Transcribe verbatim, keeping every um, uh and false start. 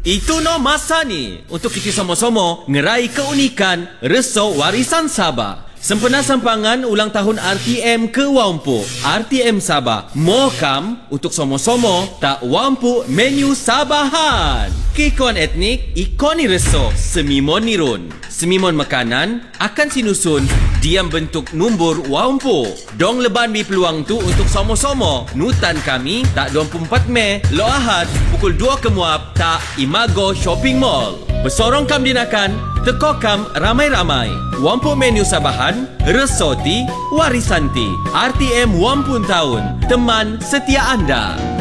Itu no masa ni untuk kita sama-sama ngerai keunikan Reso Warisan Sabah. Sempena sampangan ulang tahun R T M ke Wampu. R T M Sabah mohkam untuk sama-sama tak wampu menu Sabahan. Keikon etnik, ikoni reso, semimon nirun. Semimon makanan akan sinusun diam bentuk numbur wampu. Dong leban bi peluang tu untuk sama-sama nutan kami tak dua puluh empat Mei lo Ahad pukul dua kemuap tak Imago Shopping Mall. Bersorong kam dinakan, teko kam ramai-ramai. Wampu menu Sabahan, Resoti, Warisanti. R T M Wampun tahun, teman setia anda.